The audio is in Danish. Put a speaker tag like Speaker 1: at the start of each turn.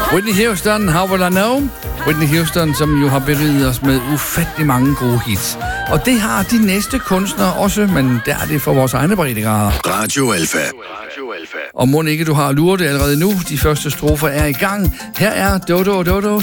Speaker 1: Whitney Houston, How Will I Know? Whitney Houston, som jo har beriget os med ufattelig mange gode hits. Og det har de næste kunstnere også, men der er det for vores egne breddegrader.
Speaker 2: Radio Alpha.
Speaker 1: Og må ikke du har luret det allerede nu. De første strofer er i gang. Her er Dodo Dodo.